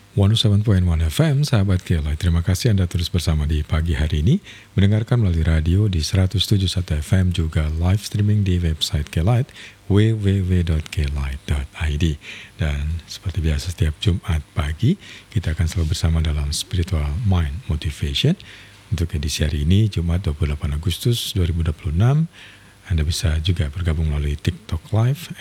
107.1 FM, sahabat Kelight. Terima kasih Anda terus bersama di pagi hari ini, mendengarkan melalui radio di 107.1 FM, juga live streaming di website Kelight, www.kelight.id. Dan seperti biasa setiap Jumat pagi, kita akan selalu bersama dalam Spiritual Mind Motivation. Untuk edisi hari ini, Jumat 28 Agustus 2026, Anda bisa juga bergabung melalui TikTok Live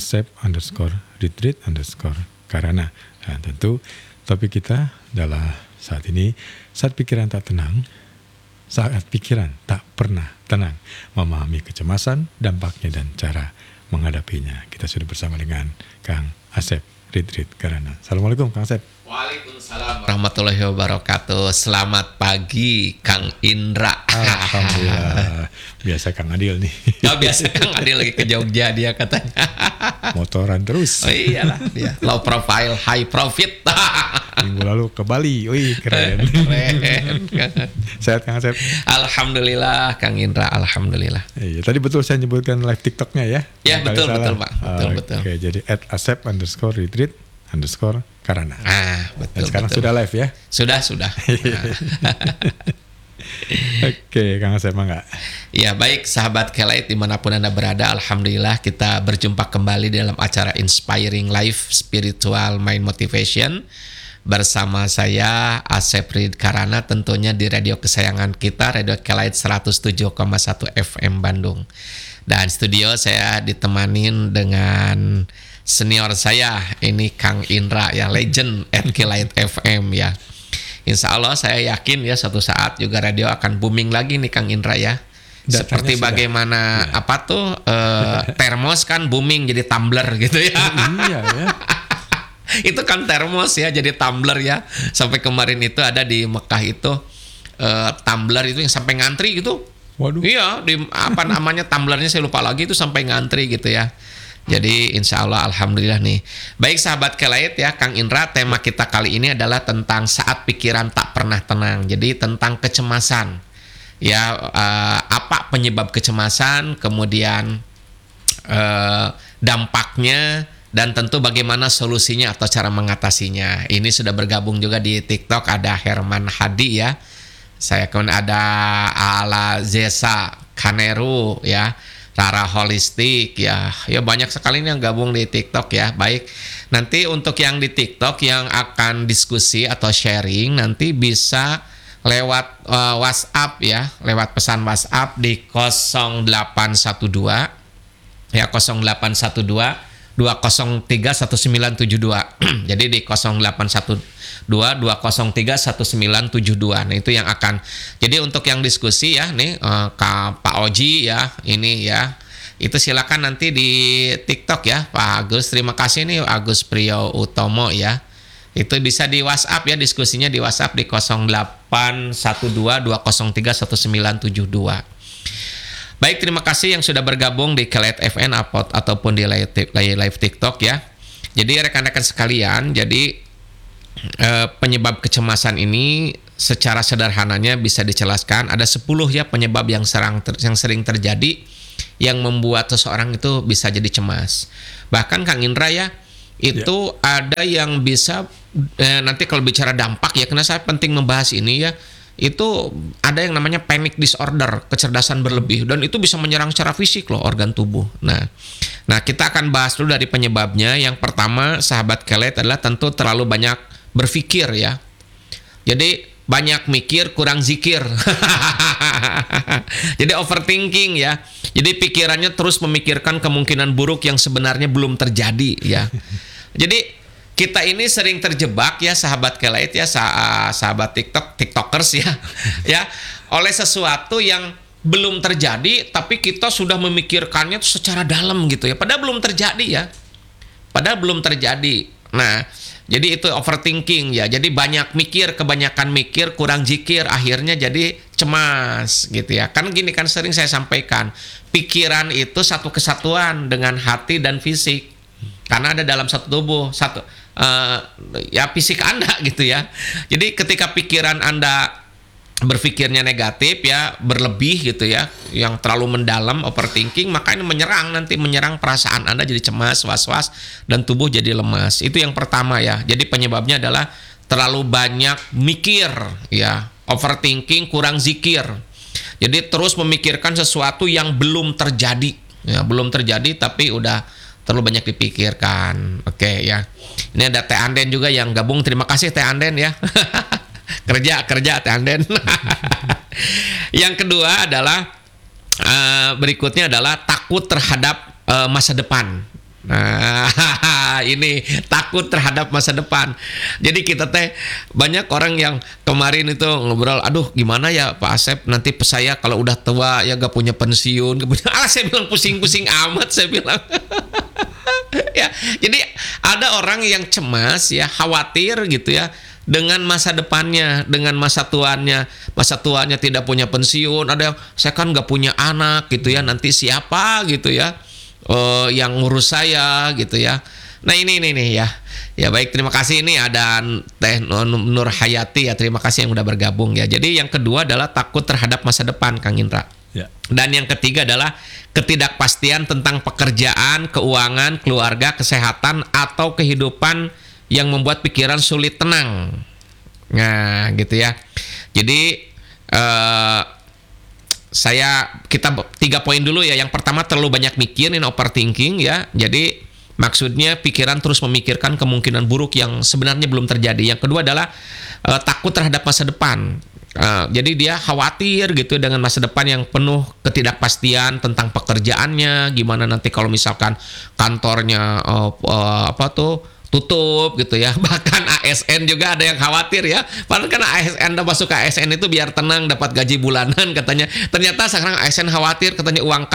@asep_retreat_karana. Dan tentu topik kita adalah saat ini, saat pikiran tak tenang, saat pikiran tak pernah tenang, memahami kecemasan, dampaknya dan cara menghadapinya. Kita sudah bersama dengan Kang Asep Retreat Karana. Assalamualaikum Kang Asep. Waalaikumsalam warahmatullahi wabarakatuh. Selamat pagi Kang Indra. Alhamdulillah. Biasa Kang Adil nih. Ya biasa Kang Adil lagi ke Jogja dia katanya. Motoran terus. Oh iyalah dia. Low profile, high profit. Minggu lalu ke Bali. Wih keren. Keren. Sehat Kang Asep? Alhamdulillah Kang Indra, alhamdulillah. Iya, tadi betul saya nyebutkan live TikToknya ya? Ya betul Pak. Betul. Oke, jadi @asep_retreat_karana. Betul. Dan sekarang betul. sudah live ya? Sudah. Oke, Kang Asep mangga. Ya baik sahabat Kelight dimanapun Anda berada, alhamdulillah kita berjumpa kembali dalam acara Inspiring Life Spiritual Mind Motivation bersama saya Asep Retreat Karana, tentunya di radio kesayangan kita, Radio Kelight 107,1 FM Bandung. Dan studio saya ditemanin dengan senior saya, ini Kang Indra ya, legend Kelight FM ya. Insya Allah saya yakin ya suatu saat juga radio akan booming lagi nih Kang Indra ya. Datanya seperti sudah. Bagaimana apa tuh termos kan booming jadi tumbler gitu ya. Iya ya. Itu kan termos ya jadi tumbler ya. Sampai kemarin itu ada di Mekah itu tumbler itu yang sampai ngantri gitu. Waduh. Iya, di apa namanya tumblernya saya lupa lagi itu sampai ngantri gitu ya. Jadi insya Allah alhamdulillah nih. Baik sahabat Kelight ya, Kang Indra, tema kita kali ini adalah tentang saat pikiran tak pernah tenang. Jadi tentang kecemasan. Ya, apa penyebab kecemasan, kemudian dampaknya, dan tentu bagaimana solusinya atau cara mengatasinya. Ini sudah bergabung juga di TikTok, ada Herman Hadi ya. Saya kemudian ada Ala Zesa Kaneru ya. Rara Holistik ya banyak sekali nih yang gabung di TikTok ya. Baik, nanti untuk yang di TikTok yang akan diskusi atau sharing nanti bisa lewat WhatsApp ya, lewat pesan WhatsApp di 0812 ya 0812 2031972. Jadi di 0812 2031972. Nah, itu yang akan. Jadi untuk yang diskusi ya nih Pak Oji ya, ini ya. Itu silakan nanti di TikTok ya Pak Agus. Terima kasih nih Agus Priyo Utomo ya. Itu bisa di WhatsApp ya, diskusinya di WhatsApp di 0812 2031972. Baik, terima kasih yang sudah bergabung di Kelight FN ataupun di live TikTok ya. Jadi rekan-rekan sekalian, jadi penyebab kecemasan ini secara sederhananya bisa dijelaskan ada 10 ya penyebab yang sering terjadi yang membuat seseorang itu bisa jadi cemas. Bahkan Kang Indra ya, itu ada yang bisa nanti kalau bicara dampak ya, karena saya penting membahas ini ya. Itu ada yang namanya panic disorder, kecerdasan berlebih, dan itu bisa menyerang secara fisik loh organ tubuh. Nah kita akan bahas dulu dari penyebabnya. Yang pertama sahabat Kelight adalah tentu terlalu banyak berpikir ya. Jadi banyak mikir kurang zikir. Jadi overthinking ya. Jadi pikirannya terus memikirkan kemungkinan buruk yang sebenarnya belum terjadi ya. Jadi kita ini sering terjebak ya sahabat Kelight ya, sahabat TikTokers ya, ya oleh sesuatu yang belum terjadi tapi kita sudah memikirkannya secara dalam gitu ya. Padahal belum terjadi ya. Nah, jadi itu overthinking ya. Jadi banyak mikir, kebanyakan mikir, kurang zikir, akhirnya jadi cemas gitu ya. Kan gini kan sering saya sampaikan, pikiran itu satu kesatuan dengan hati dan fisik. Karena ada dalam satu tubuh, ya fisik Anda gitu ya. Jadi ketika pikiran Anda berpikirnya negatif ya, berlebih gitu ya, yang terlalu mendalam, overthinking, maka ini menyerang perasaan Anda jadi cemas, was-was, dan tubuh jadi lemas. Itu yang pertama ya. Jadi penyebabnya adalah terlalu banyak mikir, ya, overthinking, kurang zikir. Jadi terus memikirkan sesuatu yang belum terjadi, ya, belum terjadi tapi udah terlalu banyak dipikirkan. Oke, ya. Ini ada Teh Anden juga yang gabung. Terima kasih Teh Anden ya. kerja Teh Anden. Yang kedua adalah berikutnya adalah takut terhadap masa depan. Nah, ini takut terhadap masa depan. Jadi kita teh banyak orang yang kemarin itu ngobrol, aduh gimana ya Pak Asep, nanti saya kalau udah tua ya gak punya pensiun, gak punya. Saya bilang pusing-pusing amat, saya bilang. Ya, jadi ada orang yang cemas ya, khawatir gitu ya dengan masa depannya, dengan masa tuanya tidak punya pensiun. Ada, saya kan gak punya anak gitu ya, nanti siapa gitu ya yang ngurus saya gitu ya. Nah ini ya. Ya baik, terima kasih. Ini ada Teh Nur Hayati ya, terima kasih yang udah bergabung ya. Jadi yang kedua adalah takut terhadap masa depan, Kang Indra. Ya. Dan yang ketiga adalah ketidakpastian tentang pekerjaan, keuangan, keluarga, kesehatan, atau kehidupan yang membuat pikiran sulit tenang. Nah gitu ya. Jadi kita 3 poin dulu ya. Yang pertama, terlalu banyak mikir, ini overthinking ya. Jadi maksudnya pikiran terus memikirkan kemungkinan buruk yang sebenarnya belum terjadi. Yang kedua adalah takut terhadap masa depan. Jadi dia khawatir gitu dengan masa depan yang penuh ketidakpastian tentang pekerjaannya, gimana nanti kalau misalkan kantornya tutup gitu ya. Bahkan ASN juga ada yang khawatir ya. Padahal kan ASN, masuk ke ASN itu biar tenang dapat gaji bulanan katanya. Ternyata sekarang ASN khawatir, katanya uang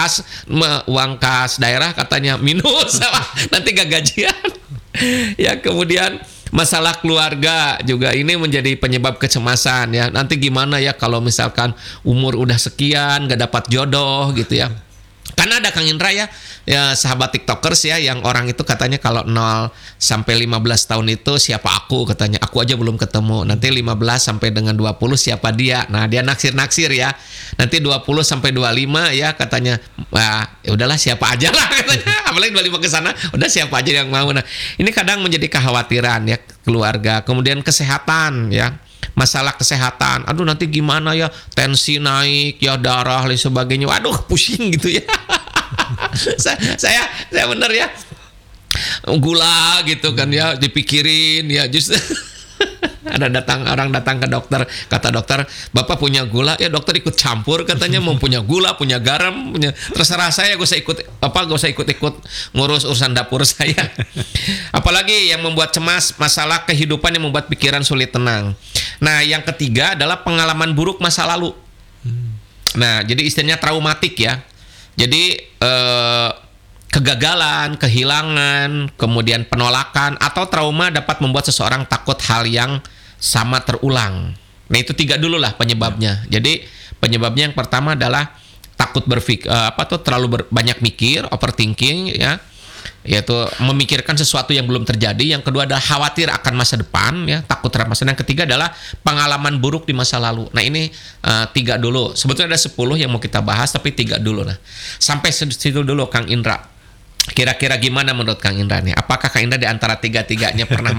kas daerah katanya minus. Nanti gak gajian. Ya, kemudian masalah keluarga juga ini menjadi penyebab kecemasan ya. Nanti gimana ya kalau misalkan umur udah sekian gak dapat jodoh gitu ya. Karena ada Kang Indra ya sahabat TikTokers ya, yang orang itu katanya kalau 0 sampai 15 tahun itu siapa aku, katanya aku aja belum ketemu. Nanti 15 sampai dengan 20 siapa dia. Nah, dia naksir-naksir ya. Nanti 20 sampai 25 ya katanya, ya udahlah siapa aja lah katanya. Apalagi 25 ke sana, udah siapa aja yang mau. Nah, ini kadang menjadi kekhawatiran ya keluarga. Kemudian kesehatan ya. Masalah kesehatan, aduh nanti gimana ya, tensi naik ya, darah dan sebagainya, aduh pusing gitu ya. saya bener ya, gula gitu kan ya, dipikirin ya, justru orang datang ke dokter, kata dokter, Bapak punya gula, ya dokter ikut campur katanya, mau punya gula, punya garam, terserah saya, gak usah ikut ngurus urusan dapur saya. Apalagi yang membuat cemas, masalah kehidupan yang membuat pikiran sulit tenang. Nah, yang ketiga adalah pengalaman buruk masa lalu. Nah, jadi istilahnya traumatik ya. Jadi kegagalan, kehilangan, kemudian penolakan atau trauma dapat membuat seseorang takut hal yang sama terulang. Nah, itu 3 dulu lah penyebabnya. Jadi penyebabnya yang pertama adalah takut terlalu banyak mikir, overthinking ya, yaitu memikirkan sesuatu yang belum terjadi. Yang kedua adalah khawatir akan masa depan ya, takut terhadap masa depan. Yang ketiga adalah pengalaman buruk di masa lalu. Nah, ini 3 dulu. Sebetulnya ada 10 yang mau kita bahas, tapi 3 dulu lah. Sampai situ dulu Kang Indra. Kira-kira gimana menurut Kang Indra nih? Apakah Kang Indra di antara 3-tiganya pernah